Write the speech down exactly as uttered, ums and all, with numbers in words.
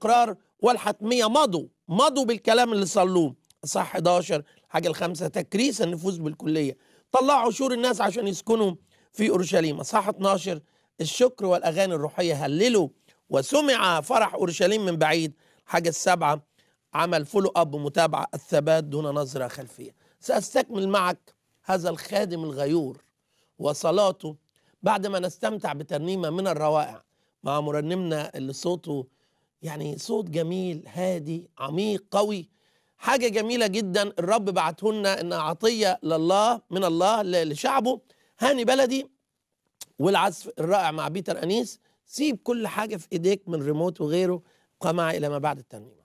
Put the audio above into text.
والاستقرار والحتمية مضوا مضوا بالكلام اللي صلوه. صح حداشر حاجة الخامسة تكريس النفوس بالكلية، طلعوا عشور الناس عشان يسكنوا في أورشليم. صح اتناشر الشكر والأغاني الروحية هللوا وسمع فرح أورشليم من بعيد. حاجة السبعة عمل فولو أب متابعة الثبات دون نظرة خلفية. سأستكمل معك هذا الخادم الغيور وصلاته بعد ما نستمتع بترنيمة من الروائع مع مرنمنا اللي صوته يعني صوت جميل هادي عميق قوي. حاجة جميلة جدا الرب بعته لنا إنها عطية لله من الله لشعبه. هاني بلدي والعزف الرائع مع بيتر أنيس. سيب كل حاجة في إيديك من ريموت وغيره، وقع معي إلى ما بعد الترنيمة.